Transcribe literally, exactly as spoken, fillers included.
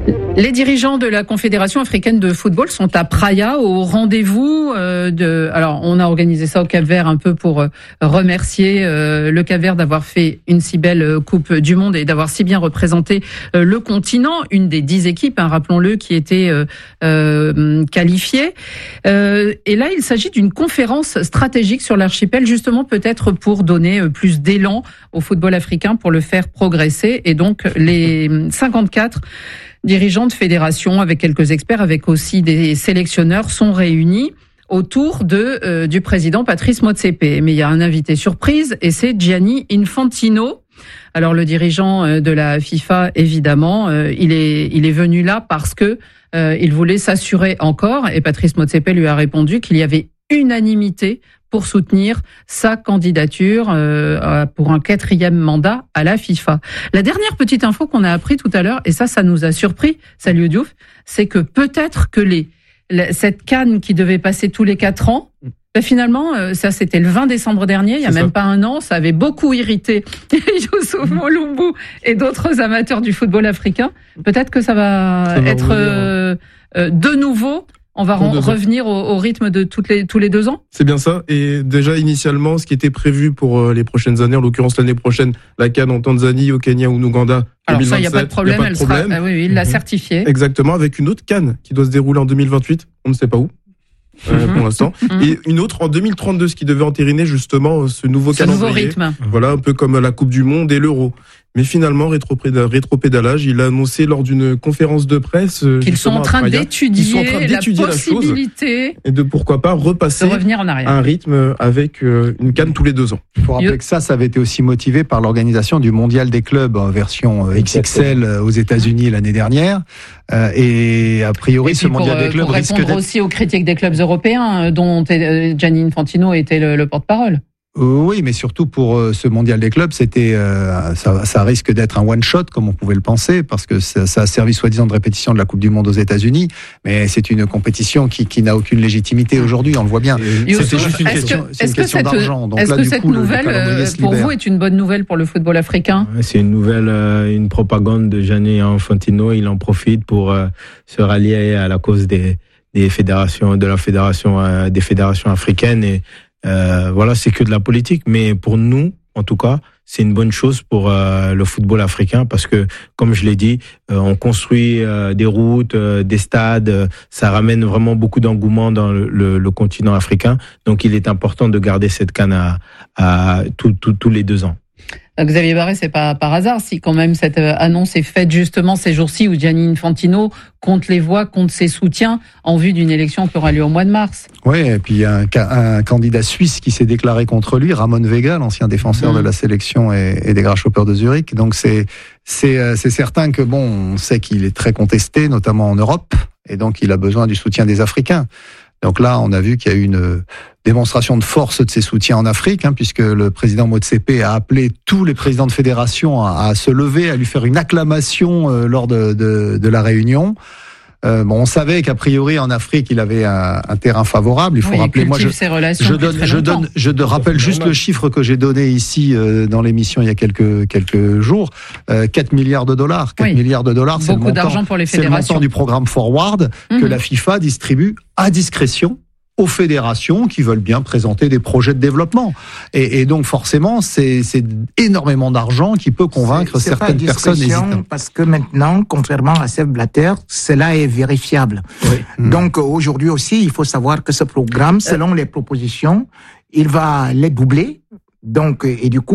Les dirigeants de la Confédération africaine de football sont à Praia au rendez-vous euh, de. Alors, on a organisé ça au Cap-Vert un peu pour euh, remercier euh, le Cap-Vert d'avoir fait une si belle Coupe du Monde et d'avoir si bien représenté euh, le continent. Une des dix équipes, hein, rappelons-le, qui était euh, euh, qualifiée. Euh, et là, il s'agit d'une conférence stratégique sur l'archipel, justement peut-être pour donner plus d'élan au football africain, pour le faire progresser. Et donc, les cinquante-quatre dirigeants de fédération, avec quelques experts, avec aussi des sélectionneurs, sont réunis autour de euh, du président Patrice Motsepe. Mais il y a un invité surprise et c'est Gianni Infantino. Alors le dirigeant de la FIFA, évidemment, euh, il est il est venu là parce que euh, il voulait s'assurer encore, et Patrice Motsepe lui a répondu qu'il y avait unanimité pour soutenir sa candidature euh, pour un quatrième mandat à la FIFA. La dernière petite info qu'on a appris tout à l'heure, et ça, ça nous a surpris, Saliou Diouf, c'est que peut-être que les, la, cette CAN qui devait passer tous les quatre ans, ben finalement, euh, ça c'était le vingt décembre dernier, il y a c'est même ça. Pas un an, ça avait beaucoup irrité Youssouf Moloumbu et d'autres amateurs du football africain. Peut-être que ça va ça être va euh, euh, de nouveau. On va re- revenir au, au rythme de toutes les, tous les deux ans ? C'est bien ça. Et déjà, initialement, ce qui était prévu pour les prochaines années, en l'occurrence l'année prochaine, la CAN en Tanzanie, au Kenya ou en Ouganda, alors ça, il n'y a pas de problème, pas de elle problème. Sera, ah oui, oui, il l'a mmh. certifié. Exactement, avec une autre CAN qui doit se dérouler en deux mille vingt-huit, on ne sait pas où. Euh, mmh. pour l'instant, mmh. et une autre en deux mille trente-deux, ce qui devait entériner justement ce nouveau ce calendrier. Nouveau rythme. Voilà, un peu comme la Coupe du Monde et l'Euro. Mais finalement, rétropédalage, il a annoncé lors d'une conférence de presse qu'ils sont en train d'étudier, en train d'étudier la possibilité la et de pourquoi pas repasser de revenir en arrière. À un rythme avec une CAN tous les deux ans. Il faut rappeler que ça, ça avait été aussi motivé par l'organisation du Mondial des clubs en version X X L aux États-Unis l'année dernière. Euh, et a priori, et ce Mondial pour, des clubs pour risque répondre d'être... aussi aux critiques des clubs européens, dont Gianni Infantino était le, le porte-parole. Oui, mais surtout pour euh, ce mondial des clubs, c'était euh, ça, ça risque d'être un one shot comme on pouvait le penser, parce que ça, ça a servi soi-disant de répétition de la Coupe du Monde aux États-Unis, mais c'est une compétition qui, qui n'a aucune légitimité aujourd'hui, on le voit bien. Et c'était juste une question, que, c'est une question cette, d'argent. Donc est-ce là, que cette coup, nouvelle, le, pour vous, est une bonne nouvelle pour le football africain ? C'est une nouvelle, euh, une propagande de Gianni Infantino. Il en profite pour euh, se rallier à la cause des, des fédérations, de la fédération, euh, des fédérations africaines et Euh, voilà, c'est que de la politique, mais pour nous, en tout cas, c'est une bonne chose pour euh, le football africain parce que, comme je l'ai dit, euh, on construit euh, des routes, euh, des stades, euh, ça ramène vraiment beaucoup d'engouement dans le, le, le continent africain. Donc, il est important de garder cette CAN à, à tout, tout, tous les deux ans. Xavier Barré, c'est pas par hasard si quand même cette annonce est faite justement ces jours-ci où Gianni Infantino compte les voix, compte ses soutiens en vue d'une élection qui aura lieu au mois de mars. Oui, et puis il y a un, un candidat suisse qui s'est déclaré contre lui, Ramon Vega, l'ancien défenseur mmh. de la sélection et, et des Grasshoppers de Zurich. Donc c'est c'est c'est certain que bon, on sait qu'il est très contesté, notamment en Europe, et donc il a besoin du soutien des Africains. Donc là, on a vu qu'il y a eu une démonstration de force de ses soutiens en Afrique, hein, puisque le président Motsepe a appelé tous les présidents de fédération à, à se lever, à lui faire une acclamation euh, lors de, de, de la réunion. Euh, bon, on savait qu'a priori en Afrique, il avait un, un terrain favorable. Il faut oui, rappeler, moi, je, je donne, je donne, je te rappelle juste le chiffre que j'ai donné ici euh, dans l'émission il y a quelques quelques jours, euh, quatre milliards de dollars. quatre oui. milliards de dollars, c'est beaucoup le montant, d'argent pour les fédérations. C'est le montant du programme Forward mm-hmm. que la FIFA distribue à discrétion aux fédérations qui veulent bien présenter des projets de développement. Et, et donc, forcément, c'est, c'est énormément d'argent qui peut convaincre c'est, c'est certaines personnes hésitantes. Parce que maintenant, contrairement à Sepp Blatter, cela est vérifiable. Oui. Donc, mmh. aujourd'hui aussi, il faut savoir que ce programme, selon les propositions, il va les doubler. Donc, et du coup,